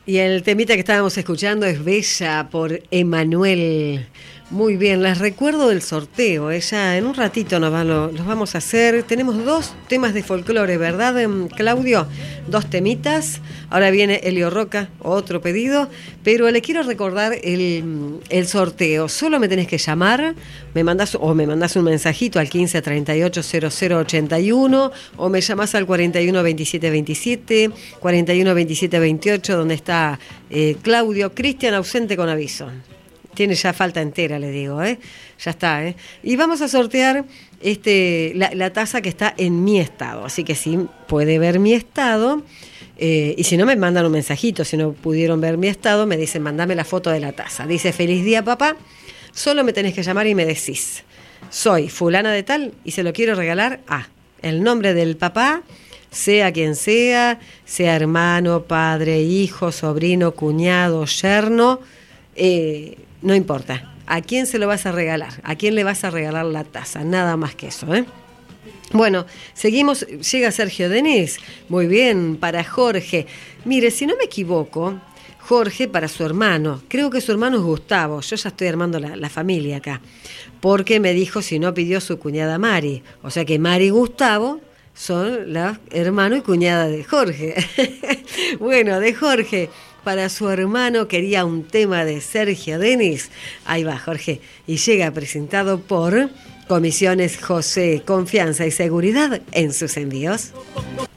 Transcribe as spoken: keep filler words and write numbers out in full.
Y el temita que estábamos escuchando es Bella por Emanuel. Muy bien, les recuerdo el sorteo. ¿eh? Ya en un ratito nos van lo, los vamos a hacer. Tenemos dos temas de folclore, ¿verdad, Claudio? Dos temitas. Ahora viene Elio Roca, otro pedido. Pero le quiero recordar el, el sorteo. Solo me tenés que llamar, me mandás, o me mandás un mensajito al quince treinta y ocho cero cero ochenta y uno, o me llamás al cuarenta y uno veintisiete veintisiete, cuarenta y uno veintisiete veintiocho, donde está eh, Claudio. Cristian ausente con aviso. Tiene ya falta entera, le digo, ¿eh? Ya está, ¿eh? Y vamos a sortear este, la, la taza que está en mi estado. Así que sí, puede ver mi estado. Eh, y si no, me mandan un mensajito. Si no pudieron ver mi estado, me dicen, mandame la foto de la taza. Dice, feliz día, papá. Solo me tenés que llamar y me decís, soy fulana de tal y se lo quiero regalar a el nombre del papá, sea quien sea, sea hermano, padre, hijo, sobrino, cuñado, yerno, eh, no importa. ¿A quién se lo vas a regalar? ¿A quién le vas a regalar la taza? Nada más que eso, ¿eh? Bueno, seguimos. Llega Sergio Denis. Muy bien, para Jorge. Mire, si no me equivoco, Jorge para su hermano. Creo que su hermano es Gustavo. Yo ya estoy armando la, la familia acá. Porque me dijo si no pidió su cuñada Mari. O sea que Mari y Gustavo son la hermano y cuñada de Jorge. Bueno, de Jorge para su hermano quería un tema de Sergio Denis. Ahí va, Jorge. Y llega presentado por Comisiones José. Confianza y seguridad en sus envíos.